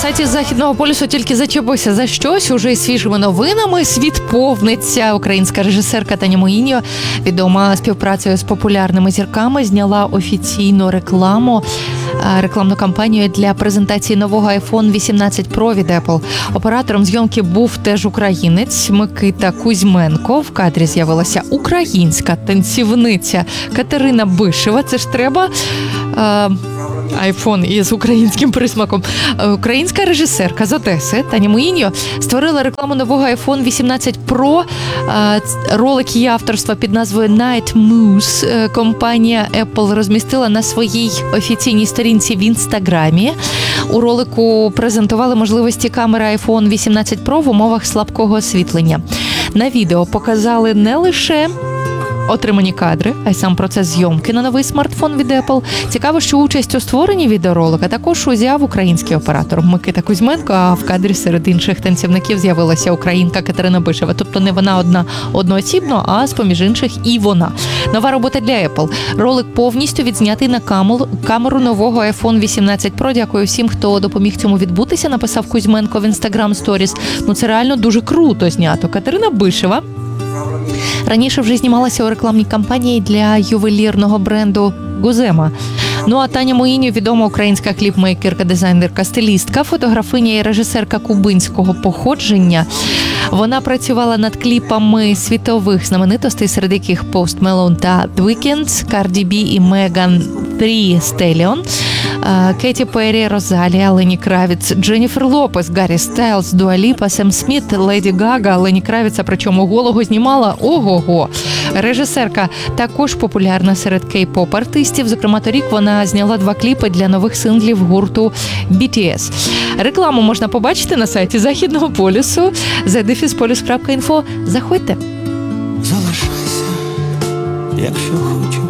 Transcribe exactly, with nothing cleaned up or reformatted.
сайті Західного полюсу тільки зачепився за щось, уже із свіжими новинами. Світ повниться. Українська режисерка Таня Моїньо, відома співпрацею з популярними зірками, зняла офіційну рекламу, рекламну кампанію для презентації нового айфон вісімнадцять про від Apple. Оператором зйомки був теж українець Микита Кузьменко. В кадрі з'явилася українська танцівниця Катерина Бишева. Це ж треба... Е- айфон із українським присмаком. Українська режисерка з Одеси Таня Моїньо створила рекламу нового айфон вісімнадцять про. Ролик її авторства під назвою Night Moose компанія Apple розмістила на своїй офіційній сторінці в Інстаграмі. У ролику презентували можливості камери айфон вісімнадцять про в умовах слабкого освітлення. На відео показали не лише отримані кадри, а й сам процес зйомки на новий смартфон від Apple. Цікаво, що участь у створенні відеоролика також узяв український оператор Микита Кузьменко, а в кадрі серед інших танцівників з'явилася українка Катерина Бишева. Тобто не вона одна одноосібно, а з-поміж інших і вона. Нова робота для Apple. Ролик повністю відзнятий на камеру нового айфон вісімнадцять про. Дякую всім, хто допоміг цьому відбутися, написав Кузьменко в Instagram Stories. Ну це реально дуже круто знято. Катерина Бишева раніше вже знімалася у рекламній кампанії для ювелірного бренду Гузема. Ну а Таня Моїньо – відома українська кліпмейкерка, дизайнерка, стилістка, фотографиня і режисерка кубинського походження. Вона працювала над кліпами світових знаменитостей, серед яких Post Malone та The Weeknd, Cardi B і Megan Thee Stallion, Кеті Перрі, Розалія, Лені Кравіц, Дженніфер Лопес, Гаррі Стайлз, Дуа Ліпа, Сем Сміт, Леді Гага. Лені Кравіца, причому голого знімала ого-го. Режисерка також популярна серед кей-поп-артистів. Зокрема, торік вона зняла два кліпи для нових синглів гурту бі ті ес. Рекламу можна побачити на сайті Західного полюсу зет дефіс полюс крапка інфо. Заходьте. Залишайся, якщо хочеш.